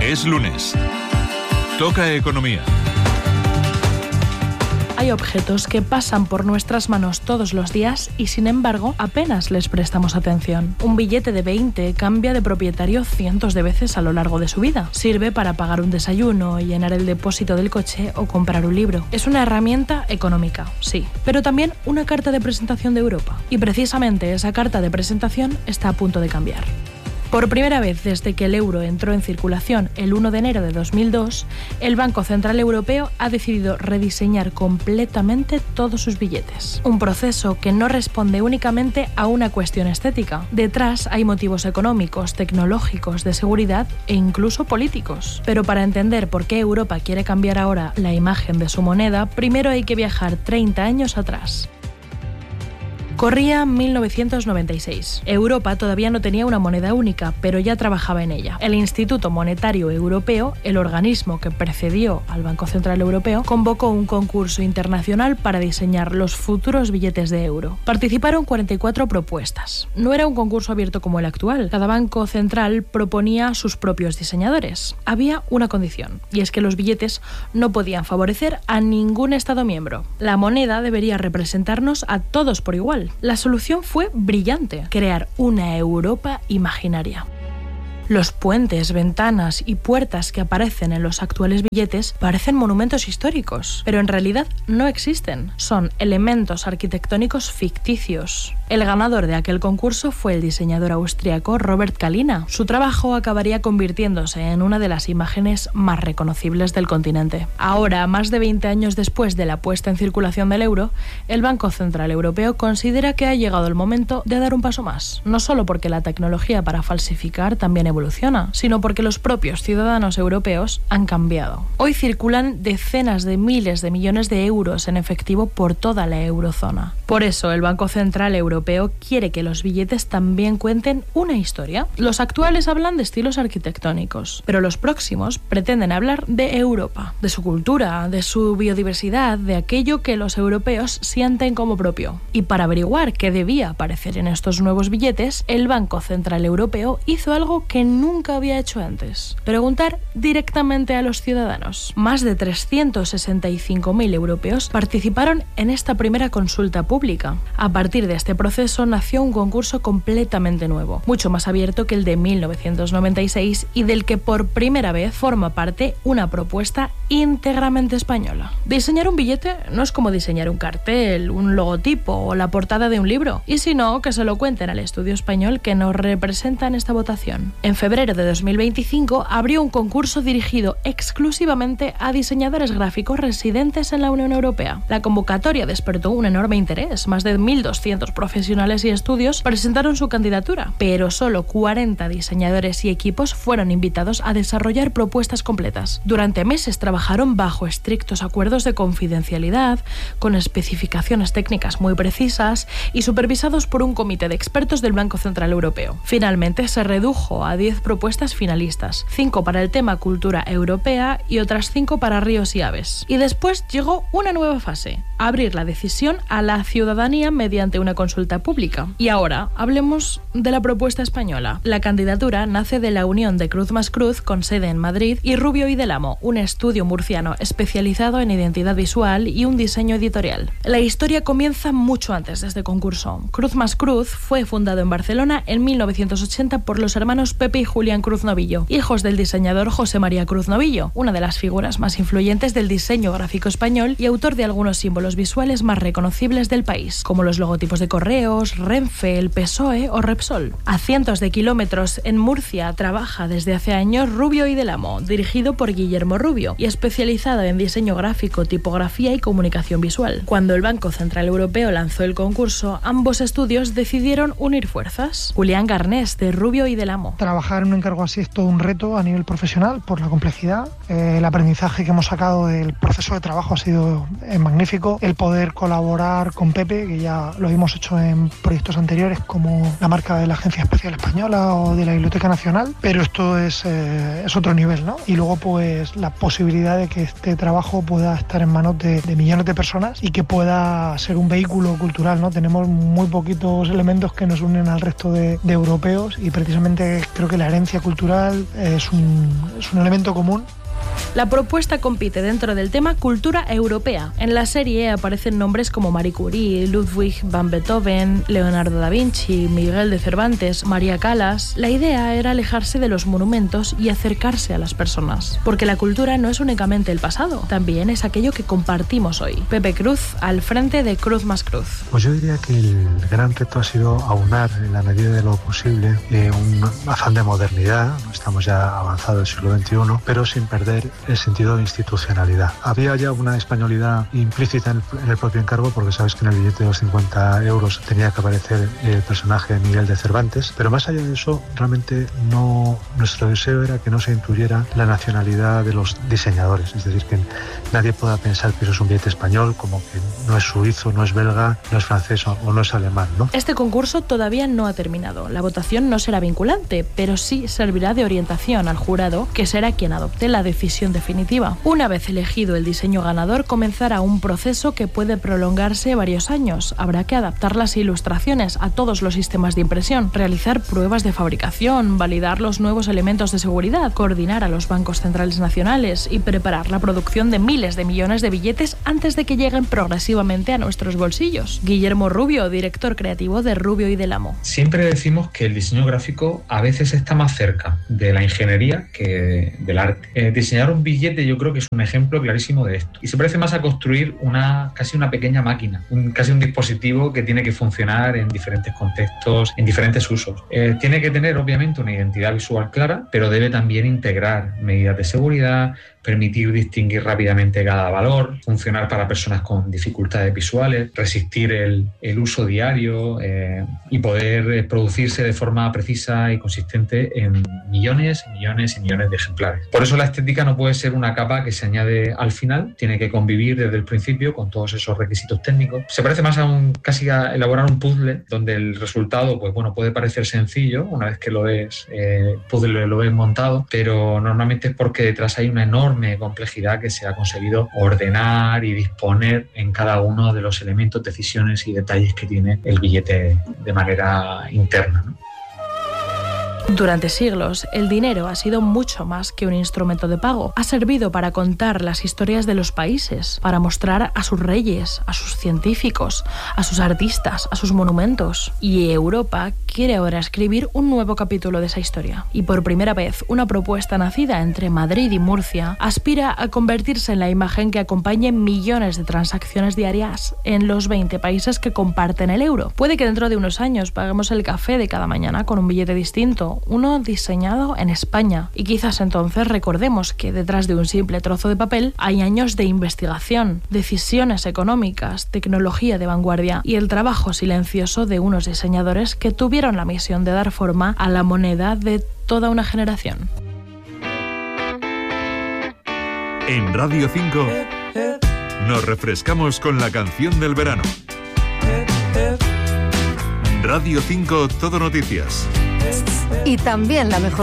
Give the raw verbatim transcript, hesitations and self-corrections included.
Es lunes. Toca economía. Hay objetos que pasan por nuestras manos todos los días y, sin embargo, apenas les prestamos atención. Un billete de veinte cambia de propietario cientos de veces a lo largo de su vida. Sirve para pagar un desayuno, llenar el depósito del coche o comprar un libro. Es una herramienta económica, sí, pero también una carta de presentación de Europa. Y precisamente esa carta de presentación está a punto de cambiar. Por primera vez desde que el euro entró en circulación el primero de enero de dos mil dos, el Banco Central Europeo ha decidido rediseñar completamente todos sus billetes. Un proceso que no responde únicamente a una cuestión estética. Detrás hay motivos económicos, tecnológicos, de seguridad e incluso políticos. Pero para entender por qué Europa quiere cambiar ahora la imagen de su moneda, primero hay que viajar treinta años atrás. Corría mil novecientos noventa y seis. Europa todavía no tenía una moneda única, pero ya trabajaba en ella. El Instituto Monetario Europeo, el organismo que precedió al Banco Central Europeo, convocó un concurso internacional para diseñar los futuros billetes de euro. Participaron cuarenta y cuatro propuestas. No era un concurso abierto como el actual. Cada banco central proponía sus propios diseñadores. Había una condición, y es que los billetes no podían favorecer a ningún Estado miembro. La moneda debería representarnos a todos por igual. La solución fue brillante: crear una Europa imaginaria. Los puentes, ventanas y puertas que aparecen en los actuales billetes parecen monumentos históricos, pero en realidad no existen. Son elementos arquitectónicos ficticios. El ganador de aquel concurso fue el diseñador austriaco Robert Kalina. Su trabajo acabaría convirtiéndose en una de las imágenes más reconocibles del continente. Ahora, más de veinte años después de la puesta en circulación del euro, el Banco Central Europeo considera que ha llegado el momento de dar un paso más. No solo porque la tecnología para falsificar también evoluciona, evoluciona, sino porque los propios ciudadanos europeos han cambiado. Hoy circulan decenas de miles de millones de euros en efectivo por toda la eurozona. Por eso el Banco Central Europeo quiere que los billetes también cuenten una historia. Los actuales hablan de estilos arquitectónicos, pero los próximos pretenden hablar de Europa, de su cultura, de su biodiversidad, de aquello que los europeos sienten como propio. Y para averiguar qué debía aparecer en estos nuevos billetes, el Banco Central Europeo hizo algo que nunca había hecho antes: preguntar directamente a los ciudadanos. Más de trescientos sesenta y cinco mil europeos participaron en esta primera consulta pública. A partir de este proceso nació un concurso completamente nuevo, mucho más abierto que el de mil novecientos noventa y seis y del que por primera vez forma parte una propuesta íntegramente española. Diseñar un billete no es como diseñar un cartel, un logotipo o la portada de un libro, y si no, que se lo cuenten al estudio español que nos representa en esta votación. En febrero de dos mil veinticinco abrió un concurso dirigido exclusivamente a diseñadores gráficos residentes en la Unión Europea. La convocatoria despertó un enorme interés. Más de mil doscientos profesionales y estudios presentaron su candidatura, pero solo cuarenta diseñadores y equipos fueron invitados a desarrollar propuestas completas. Durante meses trabajaron bajo estrictos acuerdos de confidencialidad, con especificaciones técnicas muy precisas y supervisados por un comité de expertos del Banco Central Europeo. Finalmente se redujo a diez propuestas finalistas, cinco para el tema cultura europea y otras cinco para ríos y aves. Y después llegó una nueva fase: abrir la decisión a la ciudadanía mediante una consulta pública. Y ahora hablemos de la propuesta española. La candidatura nace de la unión de Cruz más Cruz, con sede en Madrid, y Rubio y Del Amo, un estudio murciano especializado en identidad visual y un diseño editorial. La historia comienza mucho antes de este concurso. Cruz más Cruz fue fundado en Barcelona en mil novecientos ochenta por los hermanos Pepe y Julián Cruz Novillo, hijos del diseñador José María Cruz Novillo, una de las figuras más influyentes del diseño gráfico español y autor de algunos símbolos visuales más reconocibles del país, como los logotipos de Correos, Renfe, el P S O E o Repsol. A cientos de kilómetros en Murcia trabaja desde hace años Rubio y Del Amo, dirigido por Guillermo Rubio y especializado en diseño gráfico, tipografía y comunicación visual. Cuando el Banco Central Europeo lanzó el concurso, ambos estudios decidieron unir fuerzas. Julián Garnés, de Rubio y Del Amo. Trabajar en un encargo así es todo un reto a nivel profesional por la complejidad. Eh, el aprendizaje que hemos sacado del proceso de trabajo ha sido eh, magnífico. El poder colaborar con Pepe, que ya lo hemos hecho en proyectos anteriores como la marca de la Agencia Espacial Española o de la Biblioteca Nacional, pero esto es, eh, es otro nivel, ¿no? Y luego pues la posibilidad de que este trabajo pueda estar en manos de, de millones de personas y que pueda ser un vehículo cultural, ¿no? Tenemos muy poquitos elementos que nos unen al resto de, de europeos y precisamente creo creo que la herencia cultural es un, es un elemento común. La propuesta compite dentro del tema cultura europea. En la serie aparecen nombres como Marie Curie, Ludwig van Beethoven, Leonardo da Vinci, Miguel de Cervantes, María Callas. La idea era alejarse de los monumentos y acercarse a las personas. Porque la cultura no es únicamente el pasado, también es aquello que compartimos hoy. Pepe Cruz, al frente de Cruz más Cruz. Pues yo diría que el gran reto ha sido aunar, en la medida de lo posible, eh, un afán de modernidad. Estamos ya avanzados del siglo veintiuno, pero sin perder el sentido de institucionalidad. Había ya una españolidad implícita en el, en el propio encargo, porque sabes que en el billete de los cincuenta euros tenía que aparecer el personaje de Miguel de Cervantes, pero más allá de eso, realmente no, nuestro deseo era que no se incluyera la nacionalidad de los diseñadores, es decir, que nadie pueda pensar que eso es un billete español, como que no es suizo, no es belga, no es francés o, o no es alemán, ¿no? Este concurso todavía no ha terminado. La votación no será vinculante, pero sí servirá de orientación al jurado, que será quien adopte la decisión definitiva. Una vez elegido el diseño ganador, comenzará un proceso que puede prolongarse varios años. Habrá que adaptar las ilustraciones a todos los sistemas de impresión, realizar pruebas de fabricación, validar los nuevos elementos de seguridad, coordinar a los bancos centrales nacionales y preparar la producción de miles de millones de billetes antes de que lleguen progresivamente a nuestros bolsillos. Guillermo Rubio, director creativo de Rubio y Del Amo. Siempre decimos que el diseño gráfico a veces está más cerca de la ingeniería que del arte. Eh, diseñar un billete yo creo que es un ejemplo clarísimo de esto. Y se parece más a construir una casi una pequeña máquina, un, casi un dispositivo que tiene que funcionar en diferentes contextos, en diferentes usos. Eh, tiene que tener obviamente una identidad visual clara, pero debe también integrar medidas de seguridad, permitir distinguir rápidamente cada valor, funcionar para personas con dificultades visuales, resistir el, el uso diario eh, y poder eh, producirse de forma precisa y consistente en millones y millones y millones de ejemplares. Por eso la estética no puede ser una capa que se añade al final, tiene que convivir desde el principio con todos esos requisitos técnicos. Se parece más a un, casi a elaborar un puzzle donde el resultado pues, bueno, puede parecer sencillo una vez que lo ves, eh, puzzle lo ves montado, pero normalmente es porque detrás hay una enorme complejidad que se ha conseguido ordenar y disponer en cada uno de los elementos, decisiones y detalles que tiene el billete de manera interna, ¿no? Durante siglos, el dinero ha sido mucho más que un instrumento de pago. Ha servido para contar las historias de los países, para mostrar a sus reyes, a sus científicos, a sus artistas, a sus monumentos. Y Europa quiere ahora escribir un nuevo capítulo de esa historia. Y por primera vez, una propuesta nacida entre Madrid y Murcia aspira a convertirse en la imagen que acompañe millones de transacciones diarias en los veinte países que comparten el euro. Puede que dentro de unos años paguemos el café de cada mañana con un billete distinto, uno diseñado en España. Y quizás entonces recordemos que detrás de un simple trozo de papel hay años de investigación, decisiones económicas, tecnología de vanguardia y el trabajo silencioso de unos diseñadores que tuvieron la misión de dar forma a la moneda de toda una generación. En Radio cinco nos refrescamos con la canción del verano. Radio cinco Todo Noticias. Y también la mejor